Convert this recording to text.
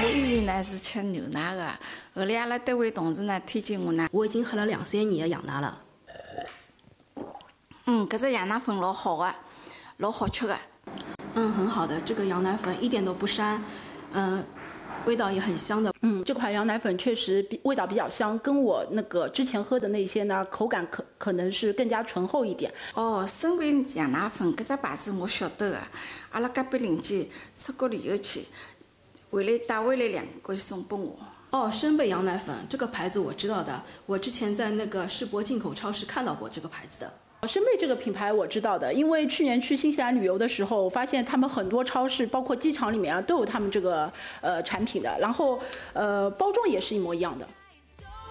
我以前呢是吃牛奶的，后来阿拉单位同事呢推荐我呢， 我已经喝了2、3年的羊奶了。 搿只羊奶粉老好的，老好吃的。 很好的，这个羊奶粉一点都不膻，味道也很香的。 这款羊奶粉确实味道比较香，跟我那个之前喝的那些呢，口感可能是更加醇厚一点。 生贝羊奶粉搿只牌子我晓得的，阿拉隔壁邻居出国旅游去，回来带回来2罐送拨我。 生贝羊奶粉这个牌子我知道的，我之前在那个世博进口超市看到过这个牌子的。 生贝这个品牌我知道的，因为去年去新西兰旅游的时候，我发现他们很多超市，包括机场里面啊，都有他们这个产品的，然后包装也是一模一样的。